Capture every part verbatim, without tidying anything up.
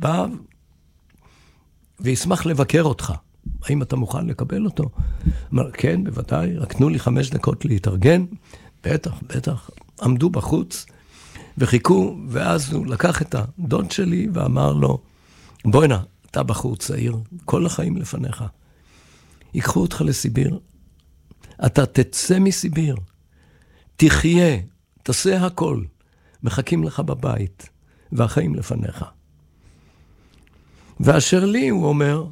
בא וישמח לבקר אותך. האם אתה מוכן לקבל אותו? אמר, כן, בוודאי, רק תנו לי חמש דקות להתארגן. בטח, בטח. עמדו בחוץ וחיכו, ואז הוא לקח את הדוד שלי ואמר לו, בואי נא, אתה בחור צעיר, כל החיים לפניך. ייקחו אותך לסיביר, אתה תצא מסיביר, תחיה, תעשה הכל, מחכים לך בבית, והחיים לפניך. ואשר לי, הוא אומר,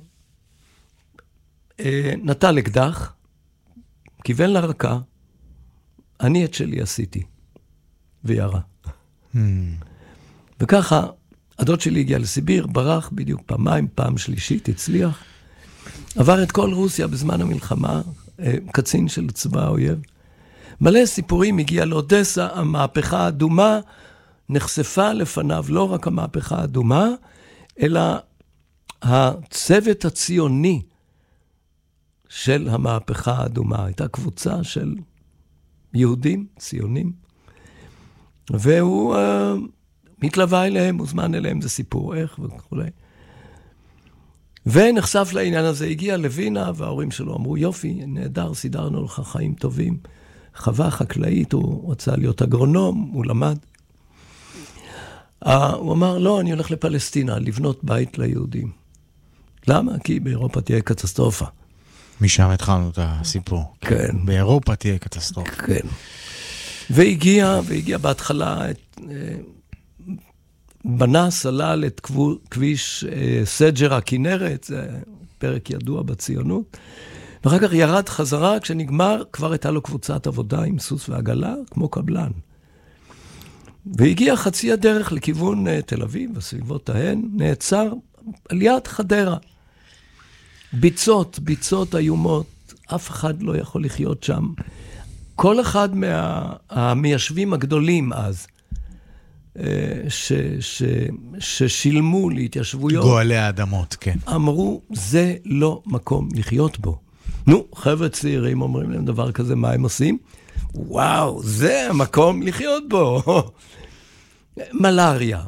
נטל אקדח, כיוון לרקה, אני את שלי עשיתי, וירה. Hmm. וככה, הדוד שלי הגיע לסיביר, ברח בדיוק פעמיים, פעם שלישית, הצליח. עבר את כל רוסיה בזמן המלחמה, קצין של צבא האויב. מלא סיפורים, הגיע לאודסה, המהפכה האדומה נחשפה לפניו, לא רק המהפכה האדומה, אלא הצוות הציוני של המהפכה האדומה. הייתה קבוצה של יהודים, ציונים, והוא uh, מתלווה אליהם, מוזמן אליהם, זה סיפור איך וכו'. ונחשף לעניין הזה, הגיע לווינה, וההורים שלו אמרו, יופי, נהדר, סידרנו לך חיים טובים. חווה חקלאית, הוא רצה להיות אגרונום, הוא למד. Uh, הוא אמר, לא, אני הולך לפלסטינה, לבנות בית ליהודים. למה? כי באירופה תהיה קטסטרופה. משם התחלנו את הסיפור. כן. באירופה תהיה קטסטרופה. כן. והגיע, והגיע בהתחלה, את, בנה סלל את כביש סג'ר הכינרת, זה פרק ידוע בציונות, ואחר כך ירד חזרה, כשנגמר, כבר הייתה לו קבוצת עבודה עם סוס ועגלה, כמו קבלן. והגיע חצי הדרך לכיוון תל אביב, בסביבות ההן, נעצר על יד חדרה. ביצות, ביצות איומות, אף אחד לא יכול לחיות שם. כל אחד מהמיישבים הגדולים אז, ש, ש, ששילמו להתיישבויות, גואלי האדמות, כן. אמרו, זה לא מקום לחיות בו. נו, חבר'ה צעירים אומרים להם דבר כזה, מה הם עושים? וואו, זה המקום לחיות בו. מלריה,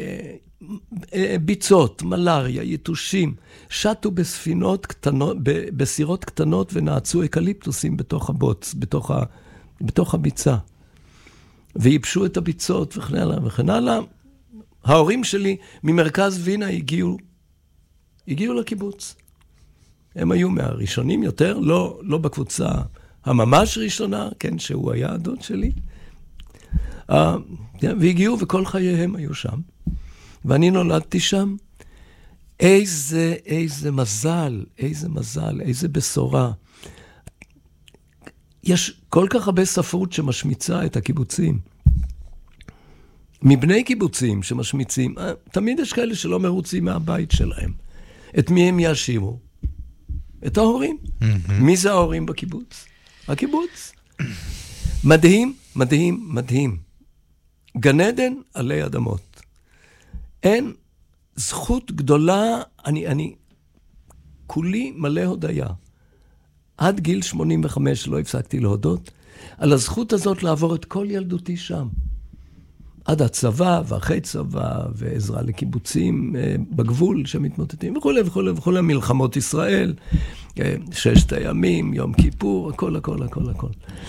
ביצות, מלריה, יתושים, שטו בספינות קטנות, בסירות קטנות ונעצו אקליפטוסים בתוך הבוץ, בתוך, ה, בתוך הביצה. וייבשו את הביצות וכן הלאה וכן הלאה. ההורים שלי ממרכז וינה הגיעו, הגיעו לקיבוץ. הם היו מהראשונים יותר, לא, לא בקבוצה הממש ראשונה, כן, שהוא היה הדוד שלי. Uh, והגיעו וכל חייהם היו שם. ואני נולדתי שם. איזה, איזה מזל, איזה מזל, איזה בשורה. יש כל כך הרבה ספרות שמשמיצה את הקיבוצים. מבני קיבוצים שמשמיצים, תמיד יש כאלה שלא מרוצים מהבית שלהם. את מי הם יאשימו? את ההורים. Mm-hmm. מי זה ההורים בקיבוץ? הקיבוץ. מדהים, מדהים, מדהים. גן עדן עלי אדמות. אין זכות גדולה, אני, אני, כולי מלא הודיה. עד גיל שמונים וחמש לא הפסקתי להודות, על הזכות הזאת לעבור את כל ילדותי שם. עד הצבא ואחרי צבא ועזרה לקיבוצים בגבול שמתמוטטים וכו' וכו' וכו', מלחמות ישראל, ששת הימים, יום כיפור, הכל, הכל, הכל, הכל.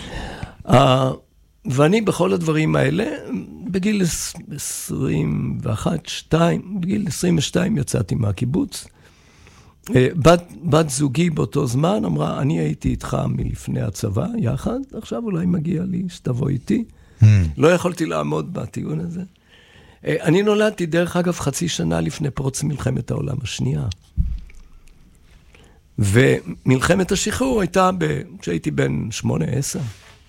ואני בכל הדברים האלה, בגיל עשרים ואחת, שתיים, בגיל עשרים ושתיים יצאתי מהקיבוץ. בת, בת זוגי באותו זמן אמרה, אני הייתי איתך מלפני הצבא, יחד, עכשיו אולי מגיע לי שתבוא איתי. Mm. לא יכולתי לעמוד בטיעון הזה. אני נולדתי דרך אגב חצי שנה לפני פרוץ מלחמת העולם השנייה. ומלחמת השחרור הייתה כשהייתי בן שמונה עשר.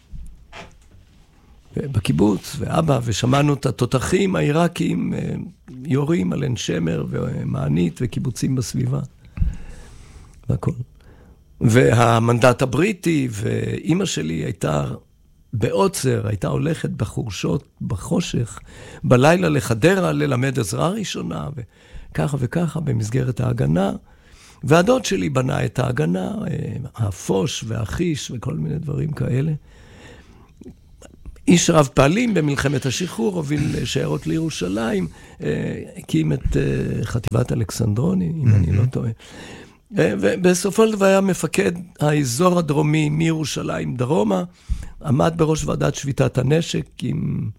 בקיבוץ, ואבא, ושמענו את התותחים העיראקים יורים על עין שמר ומענית וקיבוצים בסביבה. והכל. והמנדט הבריטי, ואימא שלי הייתה בעוצר, הייתה הולכת בחורשות, בחושך, בלילה לחדרה ללמד עזרה ראשונה, וככה וככה במסגרת ההגנה. והדוד שלי בנה את ההגנה, הפוש והחיש וכל מיני דברים כאלה. איש רב פעלים במלחמת השחרור, הוביל שיירות לירושלים, הקים את חטיבת אלכסנדרוני, אם אני לא טועה. ובסופו של דבר היה מפקד האזור הדרומי מירושלים דרומה, עמד בראש ועדת שביתת הנשק עם,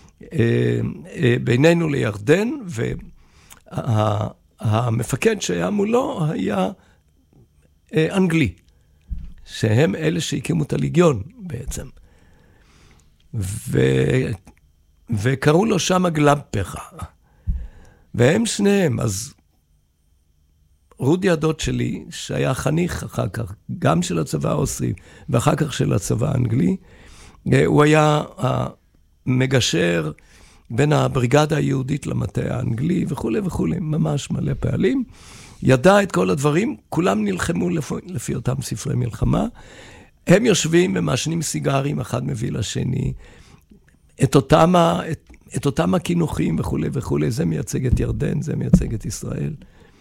בינינו לירדן, והמפקד שהיה מולו היה אנגלי, שהם אלה שהקימו את הליגיון בעצם. ו... וקראו לו שם גלבפחה. והם שניהם, אז רודי הדוד שלי, שהיה חניך אחר כך, גם של הצבא האוסטרי, ואחר כך של הצבא האנגלי, הוא היה המגשר בין הבריגדה היהודית למטה האנגלי, וכו' וכו', ממש מלא פעלים. ידע את כל הדברים, כולם נלחמו לפי, לפי אותם ספרי מלחמה, הם יושבים ומעשנים סיגרים, אחד מביא לשני, את אותם, את, את אותם הכינוחים וכו' וכו', זה מייצג את ירדן, זה מייצג את ישראל.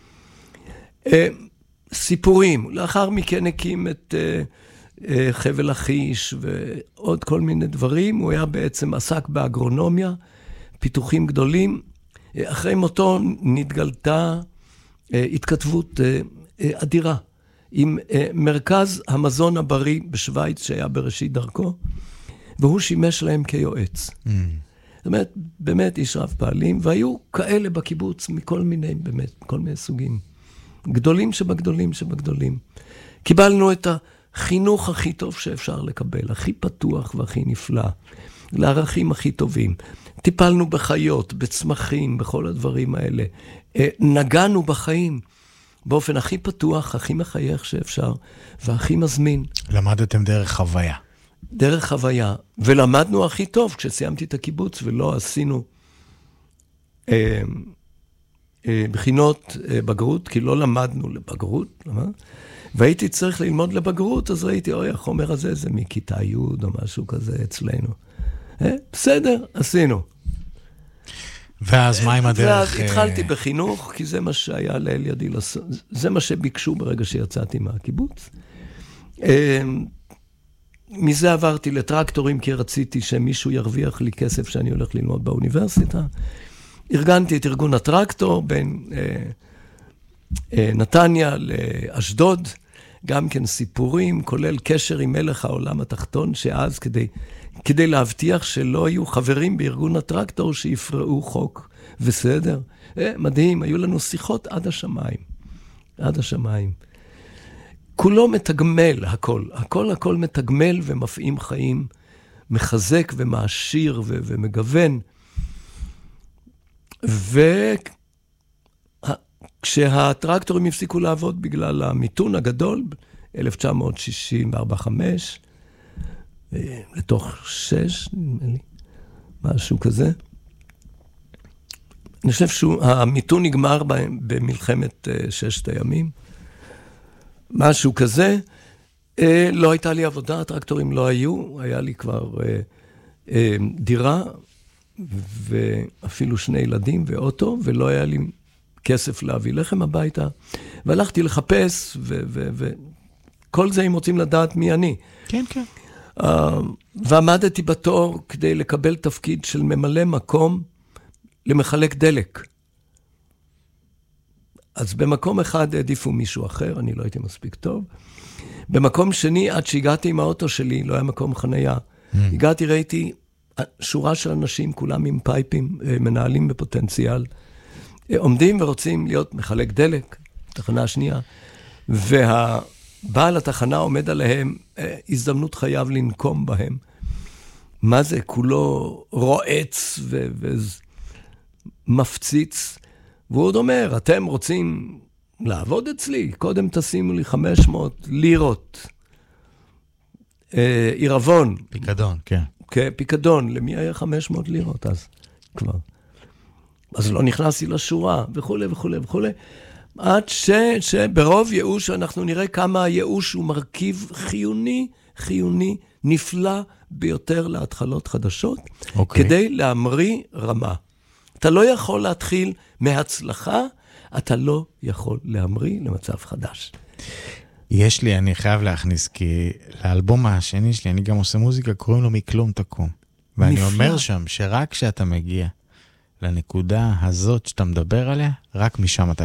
סיפורים, לאחר מכן הקים את חבל לכיש ועוד כל מיני דברים, הוא היה בעצם עסק באגרונומיה, פיתוחים גדולים, אחרי מותו נתגלתה התכתבות אדירה, עם מרכז המזון הבריא בשוויץ שהיה בראשית דרכו, והוא שימש להם כיועץ. Mm. זאת אומרת, באמת איש רב פעלים, והיו כאלה בקיבוץ מכל מיני, באמת, כל מיני סוגים. גדולים שבגדולים שבגדולים. קיבלנו את החינוך הכי טוב שאפשר לקבל, הכי פתוח והכי נפלא, לערכים הכי טובים. טיפלנו בחיות, בצמחים, בכל הדברים האלה. נגענו בחיים. באופן הכי פתוח, הכי מחייך שאפשר, והכי מזמין. למדתם דרך חוויה. דרך חוויה, ולמדנו הכי טוב כשסיימתי את הקיבוץ, ולא עשינו אה, אה, בחינות אה, בגרות, כי לא למדנו לבגרות, למד? והייתי צריך ללמוד לבגרות, אז ראיתי, אוי, החומר הזה זה מכיתה י' או משהו כזה אצלנו. אה, בסדר, עשינו. ואז מה עם הדרך? ואז התחלתי בחינוך, כי זה מה שהיה לאל ידי לעשות, זה מה שביקשו ברגע שיצאתי מהקיבוץ. מזה עברתי לטרקטורים, כי רציתי שמישהו ירוויח לי כסף שאני הולך ללמוד באוניברסיטה. ארגנתי את ארגון הטרקטור בין נתניה לאשדוד, גם כן סיפורים, כולל קשר עם מלך העולם התחתון, שאז כדי, כדי להבטיח שלא היו חברים בארגון הטרקטור שיפרעו חוק וסדר. מדהים, היו לנו שיחות עד השמיים. עד השמיים. כולו מתגמל, הכל. הכל, הכל מתגמל ומפעים חיים, מחזק ומעשיר ו- ומגוון. וכשהטרקטורים הפסיקו לעבוד בגלל המיתון הגדול, אלף תשע מאות שישים וארבע חמש, לתוך שש, נדמה לי, משהו כזה. אני חושב שהמיתון נגמר במלחמת ששת הימים. משהו כזה. לא הייתה לי עבודה, הטרקטורים לא היו, היה לי כבר דירה, ואפילו שני ילדים ואוטו, ולא היה לי כסף להביא לחם הביתה. והלכתי לחפש, וכל זה אם רוצים לדעת מי אני. כן, כן. ועמדתי בתור כדי לקבל תפקיד של ממלא מקום למחלק דלק. אז במקום אחד העדיפו מישהו אחר, אני לא הייתי מספיק טוב. במקום שני, עד שהגעתי עם האוטו שלי, לא היה מקום חנייה. Mm. הגעתי, ראיתי שורה של אנשים, כולם עם פייפים, מנהלים בפוטנציאל, עומדים ורוצים להיות מחלק דלק, תחנה שנייה, והבעל התחנה עומד עליהם, הזדמנות חייב לנקום בהם. מה זה? כולו רועץ ומפציץ, והוא עוד אומר, אתם רוצים לעבוד אצלי? קודם תשימו לי חמש מאות לירות. עירבון. פיקדון, כן. כן, פיקדון. למי היה חמש מאות לירות אז? כבר. אז לא נכנסתי לשורה, וכו' וכו' וכו'. עד ש, שברוב ייאוש אנחנו נראה כמה הייאוש הוא מרכיב חיוני, חיוני, נפלא ביותר להתחלות חדשות, okay. כדי להמריא רמה. אתה לא יכול להתחיל מהצלחה, אתה לא יכול להמריא למצב חדש. יש לי, אני חייב להכניס, כי לאלבום השני שלי, אני גם עושה מוזיקה, קוראים לו מכלום תקום. ואני נפלא. אומר שם שרק כשאתה מגיע לנקודה הזאת שאתה מדבר עליה, רק משם אתה